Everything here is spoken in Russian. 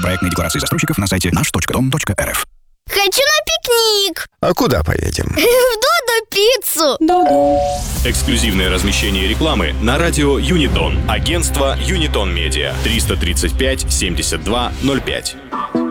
проектной декларации застройщиков на сайте наш.дом.рф. Хочу на пикник! А куда поедем? В Додо Пиццу! Эксклюзивное размещение рекламы на радио Юнитон. Агентство Юнитон Медиа. 335 72 05.